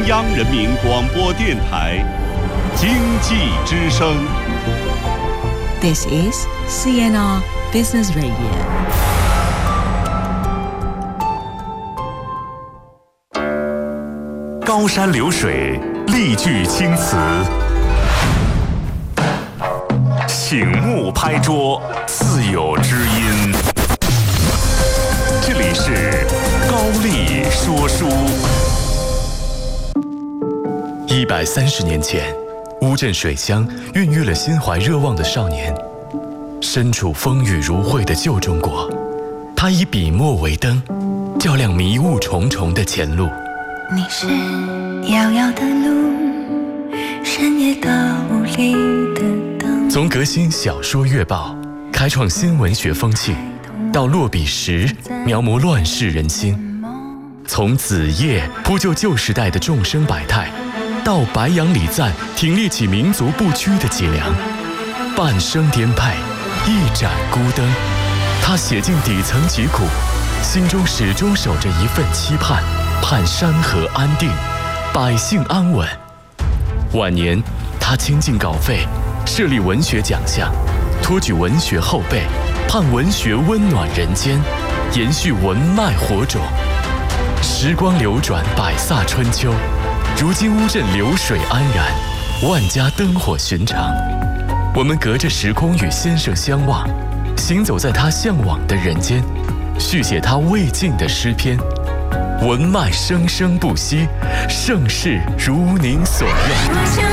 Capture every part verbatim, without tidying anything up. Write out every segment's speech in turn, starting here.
央人民广播电台经济之声。 This is C N R Business Radio。 高山流水，丽句青词，醒目拍桌，自有知音。这里是高丽说书。一百三十年前，乌镇水乡孕育了心怀热望的少年。身处风雨如晦的旧中国，他以笔墨为灯，照亮迷雾重重的前路。 你是遥遥的路，深夜到无力的灯。 从革新小说月报开创新文学风气，到落笔时描摹乱世人心；从子夜铺就旧时代的众生百态，到白杨礼赞挺立起民族不屈的脊梁。半生颠沛，一盏孤灯，他写尽底层疾苦，心中始终守着一份期盼，盼山河安定，百姓安稳。晚年，他倾尽稿费，设立文学奖项，托举文学后辈，盼文学温暖人间，延续文脉火种。时光流转，百飒春秋，如今乌镇流水安然，万家灯火寻常。我们隔着时空与先生相望，行走在他向往的人间，续写他未尽的诗篇。文脉生生不息，盛世如您所愿。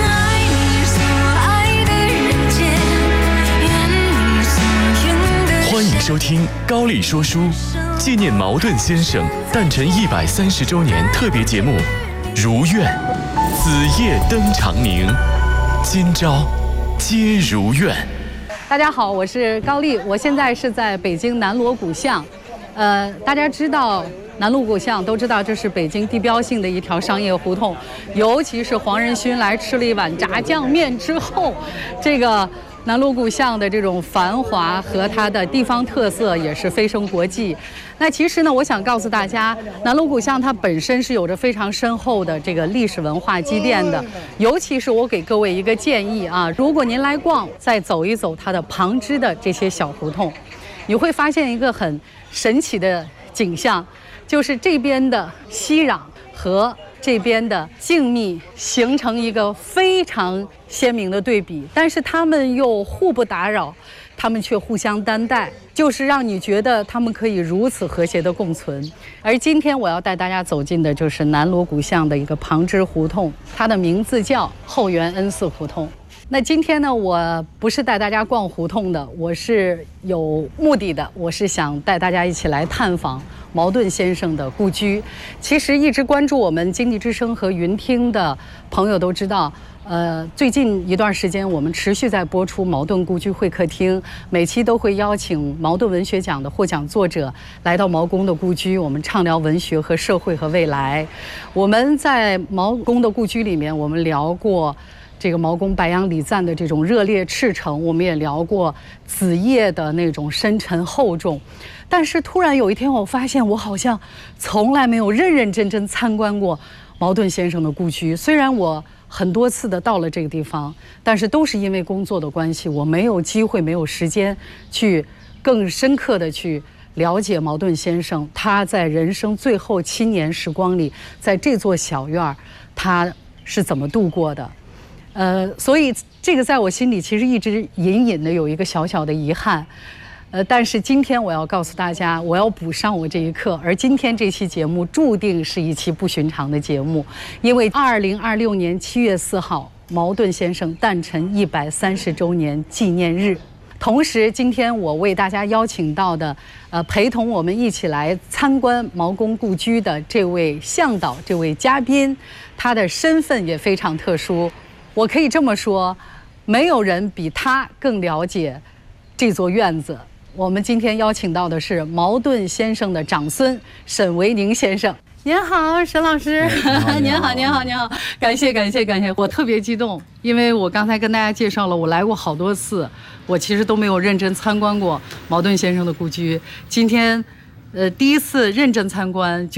欢迎收听高丽说书，纪念茅盾先生诞辰一百三十周年特别节目《如愿》，子夜灯长明，今朝皆如愿。 大家好，我是高丽，我现在是在北京南锣鼓巷。呃，大家知道南锣鼓巷都知道，这是北京地标性的一条商业胡同，尤其是黄仁勋来吃了一碗炸酱面之后，这个南锣鼓巷的这种繁华和它的地方特色也是飞升国际。那其实呢，我想告诉大家，南锣鼓巷它本身是有着非常深厚的这个历史文化积淀的。尤其是我给各位一个建议啊，如果您来逛，再走一走它的旁支的这些小胡同，你会发现一个很神奇的景象，就是这边的熙攘和这边的静谧形成一个非常鲜明的对比，但是他们又互不打扰，他们却互相担待，就是让你觉得他们可以如此和谐的共存。而今天我要带大家走进的就是南锣鼓巷的一个旁支胡同，它的名字叫后园恩寺胡同。那今天呢，我不是带大家逛胡同的，我是有目的的，我是想带大家一起来探访茅盾先生的故居。其实一直关注我们经济之声和云听的朋友都知道，呃，最近一段时间我们持续在播出茅盾故居会客厅，每期都会邀请茅盾文学奖的获奖作者来到茅公的故居，我们畅聊文学和社会和未来。我们在茅公的故居里面，我们聊过这个茅公白杨礼赞的这种热烈赤诚，我们也聊过子夜的那种深沉厚重。但是突然有一天，我发现我好像从来没有认认真真参观过茅盾先生的故居。虽然我很多次的到了这个地方，但是都是因为工作的关系，我没有机会，没有时间去更深刻的去了解茅盾先生他在人生最后七年时光里，在这座小院他是怎么度过的。呃，所以这个在我心里其实一直隐隐的有一个小小的遗憾，呃，但是今天我要告诉大家，我要补上我这一课。而今天这期节目注定是一期不寻常的节目，因为二零二六年七月四号，茅盾先生诞辰一百三十周年纪念日。同时，今天我为大家邀请到的，呃，陪同我们一起来参观茅公故居的这位向导，这位嘉宾，他的身份也非常特殊。我可以这么说，没有人比他更了解这座院子。我们今天邀请到的是茅盾先生的长孙沈维宁先生。您好，沈老师。哎、您好，您好，您好，感谢，感谢，感谢。我特别激动，因为我刚才跟大家介绍了，我来过好多次，我其实都没有认真参观过茅盾先生的故居。今天，呃，第一次认真参观，就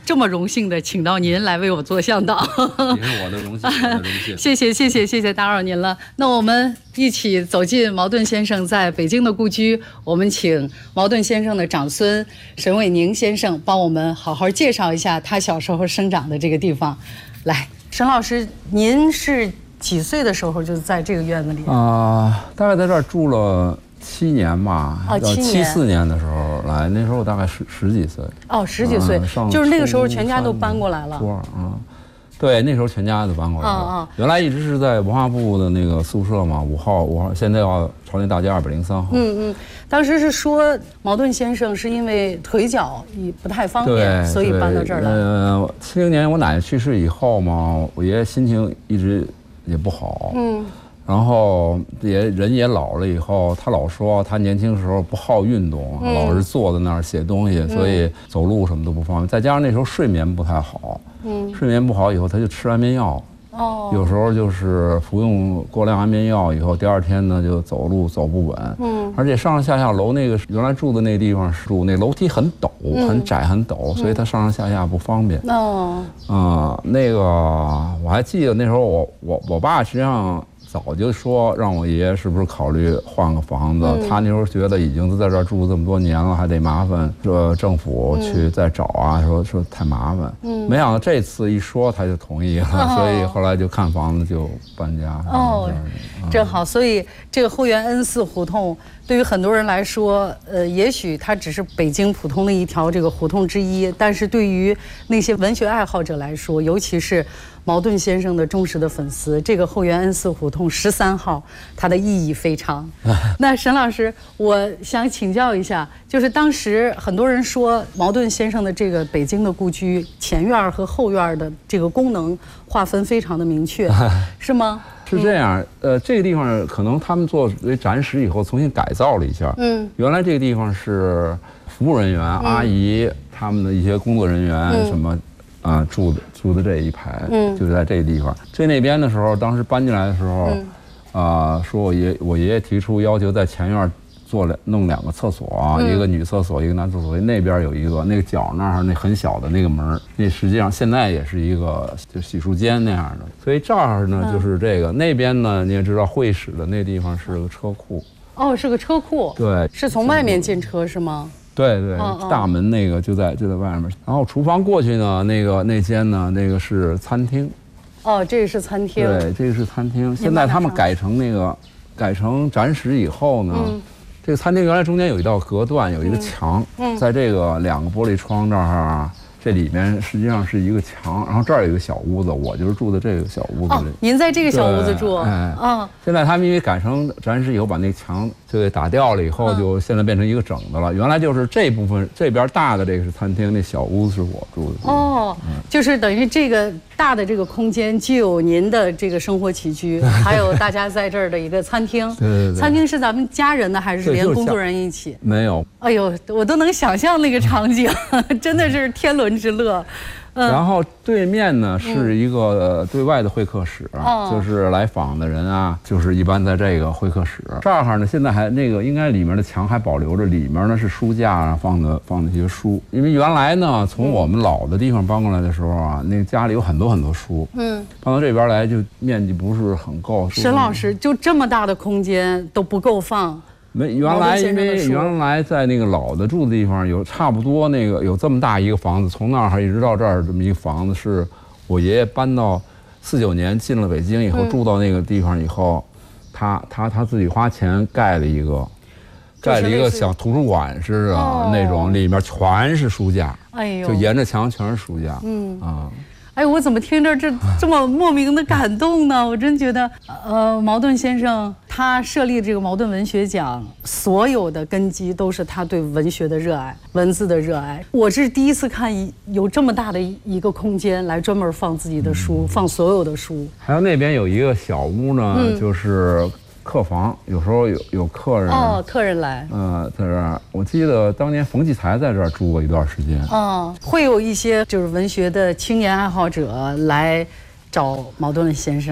这么荣幸的请到您来为我做向导， 也是我的荣幸，我的荣幸。 谢谢谢谢谢谢打扰您了。那我们一起走进茅盾先生在北京的故居，我们请茅盾先生的长孙沈伟宁先生帮我们好好介绍一下他小时候生长的这个地方。来，沈老师，您是几岁的时候就在这个院子里？ 啊、呃，大概在这儿住了七年吧。 哦，七年。 七四年的时候来，那时候我大概十十几岁。 哦，十几岁，嗯、就是那个时候全家都搬过来了。 初二啊，对，那时候全家都搬过来了。哦哦。原来一直是在文化部的那个宿舍嘛，五号五号，现在要朝天大街二百零三号。 嗯嗯，当时是说茅盾先生是因为腿脚也不太方便，所以搬到这儿来。 呃，七零年我奶奶去世以后嘛，我爷爷心情一直也不好。嗯。然后也人也老了以后，他老说他年轻时候不好运动，嗯、老是坐在那儿写东西，所以走路什么都不方便。再加上那时候睡眠不太好，嗯，睡眠不好以后他就吃安眠药，哦，有时候就是服用过量安眠药以后，第二天呢就走路走不稳，嗯，而且上上下下楼那个原来住的那地方是住那楼梯很陡，嗯、很窄很陡，所以他上上下下不方便。哦，啊、呃，那个我还记得那时候我我我爸实际上。早就说让我爷爷是不是考虑换个房子，嗯、他那时候觉得已经在这儿住这么多年了，还得麻烦这政府去再找啊，嗯、说说太麻烦。嗯，没想到这次一说他就同意了，哦、所以后来就看房子就搬家。 哦，嗯、真好。所以这个后园恩寺胡同对于很多人来说，呃，也许它只是北京普通的一条这个胡同之一，但是对于那些文学爱好者来说，尤其是茅盾先生的忠实的粉丝，这个后园恩寺胡同十三号，它的意义非常。那沈老师，我想请教一下，就是当时很多人说茅盾先生的这个北京的故居前院和后院的这个功能划分非常的明确，是吗？ 是这样，呃，这个地方可能他们作为展室以后重新改造了一下。嗯，原来这个地方是服务人员、嗯、阿姨他们的一些工作人员、嗯、什么，啊、呃，住的住的这一排，嗯，就在这个地方。最那边的时候，当时搬进来的时候，嗯、啊、呃，说我爷我爷爷提出要求在前院做两弄两个厕所，嗯、一个女厕所，一个男厕所。那边有一个，那个角那儿那很小的那个门，那实际上现在也是一个就洗漱间那样的。所以这儿呢就是这个，嗯、那边呢你也知道会使的那地方是个车库。 哦，是个车库。对，是从外面进车是吗？ 对对，哦哦大门那个就在就在外面。然后厨房过去呢，那个那间呢，那个是餐厅。 哦，这个是餐厅。 对，这个是餐厅。现在他们改成那个改成展室以后呢。嗯这个餐厅原来中间有一道隔断，有一个墙，嗯嗯、在这个两个玻璃窗这儿啊，这里面实际上是一个墙，然后这儿有一个小屋子，我就是住的这个小屋子里。 哦，您在这个小屋子住？ 哎，哦，现在他们因为改成展示以后，把那个墙就给打掉了，以后就现在变成一个整的了。原来就是这部分这边大的这个是餐厅，那小屋子是我住的。 哦，嗯、就是等于这个大的这个空间既有您的这个生活起居，还有大家在这儿的一个餐厅。 对对对。 餐厅是咱们家人的还是连工作人员一起？ 没有。 哎呦，我都能想象那个场景，真的是天伦之乐。 嗯、然后对面呢是一个对外的会客室，嗯、就是来访的人啊，就是一般在这个会客室这儿呢，现在还那个应该里面的墙还保留着，里面呢是书架啊，放的放的一些书。因为原来呢，从我们老的地方搬过来的时候啊，那个家里有很多很多书，嗯，搬到这边来就面积不是很够。 沈老师，就这么大的空间都不够放。 没，原来因为原来在那个老的住的地方有差不多那个有这么大一个房子，从那儿一直到这儿这么一个房子，是我爷爷搬到四九年进了北京以后，嗯、住到那个地方以后，他他他自己花钱盖了一个，盖了一个小图书馆似的、哦、那种，里面全是书架，哎呦，就沿着墙全是书架，嗯啊。 哎，我怎么听着这这么莫名的感动呢？我真觉得，呃，茅盾先生他设立这个茅盾文学奖，所有的根基都是他对文学的热爱、文字的热爱。我是第一次看有这么大的一个空间来专门放自己的书，嗯、放所有的书。 还有那边有一个小屋呢，嗯、就是客房，有时候有有客人哦，客人来， 呃，在这儿，我记得当年冯骥才在这儿住过一段时间。 哦，会有一些就是文学的青年爱好者来找茅盾先生。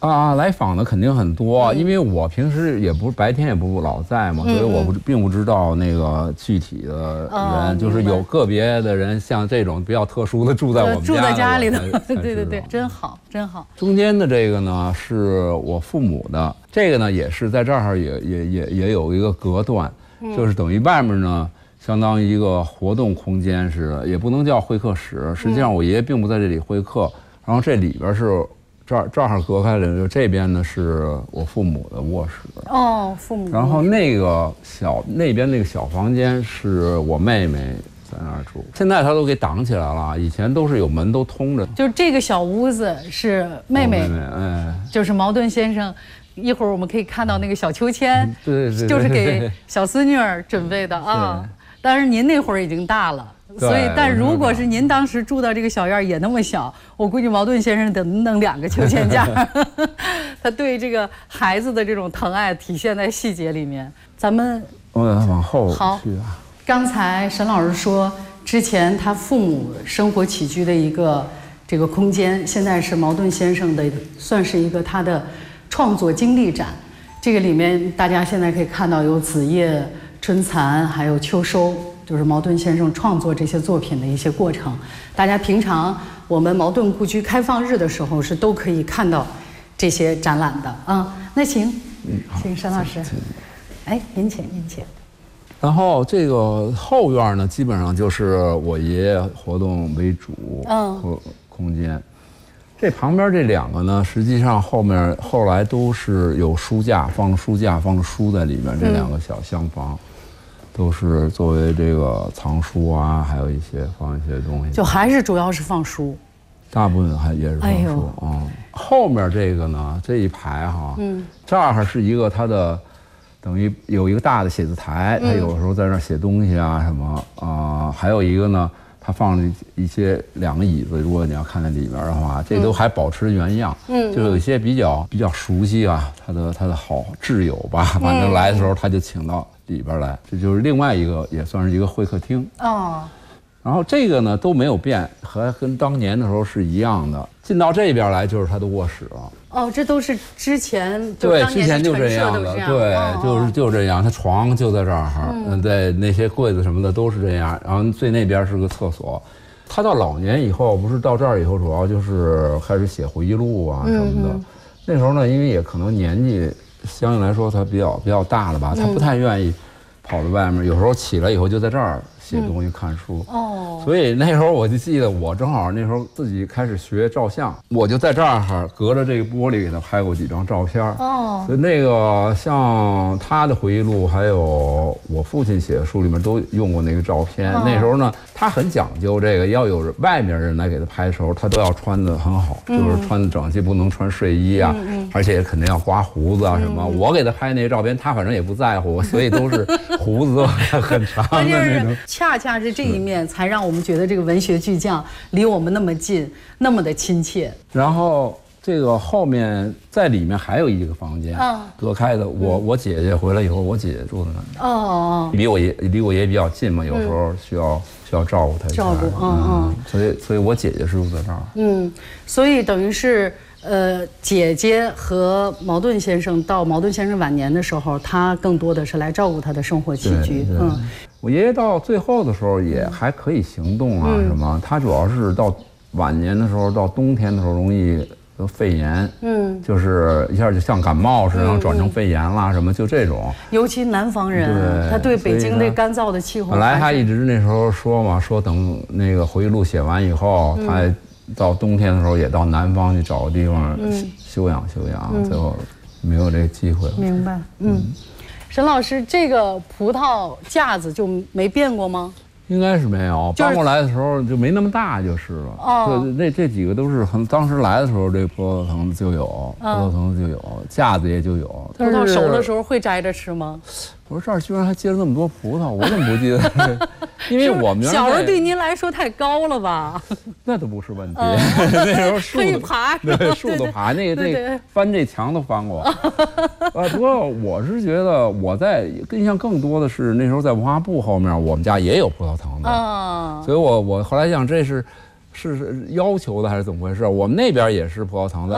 啊，来访的肯定很多，嗯、因为我平时也不白天也不老在嘛，嗯、所以我不并不知道那个具体的人，哦、就是有个别的人像这种比较特殊的住在我们家， 住在家里头，对对对，真好真好。 中间的这个呢是我父母的，这个呢也是在这儿也也也也有一个隔断，嗯、就是等于外面呢。相当于一个活动空间似的，也不能叫会客室。实际上，我爷爷并不在这里会客，然后这里边是这儿这儿隔开了，就这边呢是我父母的卧室。 哦，父母。 然后那个小那边那个小房间是我妹妹在那儿住，现在她都给挡起来了，以前都是有门都通着。 就这个小屋子是妹妹， 妹妹哎， 就是茅盾先生。一会儿我们可以看到那个小秋千， 嗯、对, 对, 对， 就是给小孙女儿准备的啊。但是您那会儿已经大了，所以但如果是您当时住到这个小院也那么小，我估计茅盾先生得弄两个秋千架。他对这个孩子的这种疼爱体现在细节里面。咱们嗯往后好去啊。 刚才沈老师说，之前他父母生活起居的一个这个空间，现在是茅盾先生的，算是一个他的创作经历展。这个里面大家现在可以看到有子夜、春蚕，还有秋收，就是茅盾先生创作这些作品的一些过程。大家平常我们茅盾故居开放日的时候是都可以看到这些展览的啊。那请，请沈老师，哎，您请，您请。 然后这个后院呢，基本上就是我爷爷活动为主，嗯，空间。这旁边这两个呢，实际上后面后来都是有书架，放了书架，放了书在里面。这两个小厢房，嗯、都是作为这个藏书啊，还有一些放一些东西。 就还是主要是放书， 大部分还也是放书啊、嗯。后面这个呢，这一排哈，嗯，这儿是一个它的，等于有一个大的写字台，他有时候在那儿写东西啊什么啊、呃，还有一个呢。它放了一些两个椅子，如果你要看在里边的话，这都还保持原样。嗯，就有一些比较比较熟悉啊，他的他的好挚友吧，反正来的时候他就请到里边来，这就是另外一个也算是一个会客厅。哦，然后这个呢都没有变，和跟当年的时候是一样的。进到这边来就是他的卧室了。哦， 这都是之前对之前就这样的，对，就是就这样。他床就在这儿，嗯，对，那些柜子什么的都是这样。然后最那边是个厕所。他到老年以后，不是到这儿以后，主要就是开始写回忆录啊什么的。嗯、那时候呢，因为也可能年纪相对来说他比较比较大了吧，他不太愿意跑到外面，有时候起来以后就在这儿。写东西、看书哦，所以那时候我就记得，我正好那时候自己开始学照相，我就在这儿隔着这个玻璃给他拍过几张照片哦。所以那个像他的回忆录，还有我父亲写的书里面都用过那个照片。哦、那时候呢，他很讲究这个，要有外面人来给他拍的时候，他都要穿得很好，嗯、就是穿得整齐，不能穿睡衣啊，嗯嗯、而且肯定要刮胡子啊什么。嗯、我给他拍那些照片，他反正也不在乎，所以都是胡子都很长的那种。 恰恰是这一面，才让我们觉得这个文学巨匠离我们那么近，那么的亲切。 然后这个后面在里面还有一个房间，嗯、隔开的。我我姐姐回来以后，我姐姐住在那儿。哦，离我爷离我爷爷比较近嘛，有时候需要、嗯、需要照顾他一下。 照顾，嗯嗯。 所以所以我姐姐是住在那儿。 嗯，所以等于是。呃，姐姐和茅盾先生到茅盾先生晚年的时候，他更多的是来照顾他的生活起居。嗯， 我爷爷到最后的时候也还可以行动啊，嗯、什么？他主要是到晚年的时候，到冬天的时候容易得肺炎，嗯，就是一下就像感冒似的，然后转成肺炎啦，什么就这种。 尤其南方人，对他对北京那干燥的气候。 本来他一直那时候说嘛，说等那个回忆录写完以后，嗯、他。到冬天的时候也到南方去找个地方休养休养，嗯、最后没有这个机会。 明白，嗯。嗯沈老师，这个葡萄架子就没变过吗？ 应该是没有，搬过来的时候就没那么大就是了。哦，对，那这几个都是很当时来的时候，这葡萄藤就有，葡萄藤就有，架子也就有。 葡萄熟的时候会摘着吃吗？ 我说这儿居然还结了那么多葡萄，我怎么不记得？因为我们小时候对您来说太高了吧？ 那都不是问题，那时候树可以爬， 对，树都爬，那个那翻这墙都翻过。啊，不过我是觉得我在印象更多的是那时候在文化部后面，我们家也有葡萄藤的啊，所以我我后来想这是是是要求的还是怎么回事？我们那边也是葡萄藤的。